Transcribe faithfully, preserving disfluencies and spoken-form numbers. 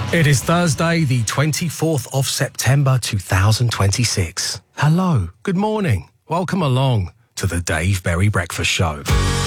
It is Thursday, the twenty-fourth of September, two thousand twenty-six. Hello, good morning. Welcome along to the Dave Berry Breakfast Show.